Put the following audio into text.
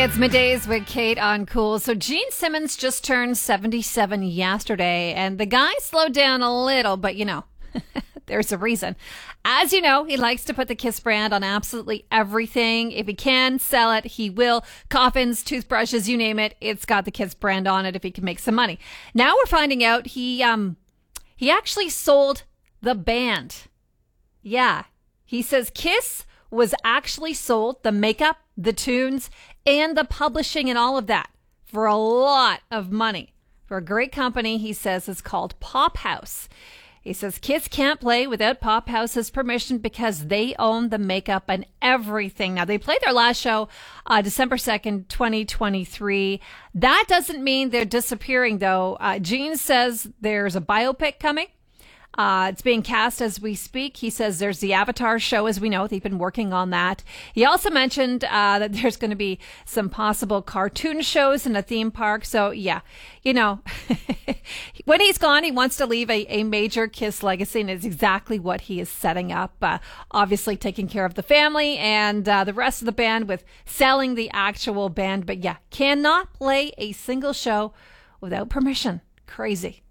It's middays with Kate on Cool. So Gene Simmons just turned 77 yesterday, and the guy slowed down a little, but there's a reason. As you know, he likes to put the Kiss brand on absolutely everything. If he can sell it, he will. Coffins, toothbrushes, you name it, it's got the Kiss brand on it if he can make some money. Now we're finding out he actually sold the band. Yeah, he says Kiss was actually sold, the makeup, the tunes, and the publishing and all of that, for a lot of money. For a great company, he says, it's called Pop House. He says Kiss can't play without Pop House's permission because they own the makeup and everything. Now, they played their last show December 2nd, 2023. That doesn't mean they're disappearing, though. Gene says there's a biopic coming. It's being cast as we speak. He says there's the Avatar show, as we know. They've been working on that. He also mentioned that there's going to be some possible cartoon shows in a theme park. So, yeah, when he's gone, he wants to leave a major Kiss legacy, and it's exactly what he is setting up. Obviously, taking care of the family and the rest of the band with selling the actual band. But, yeah, cannot play a single show without permission. Crazy.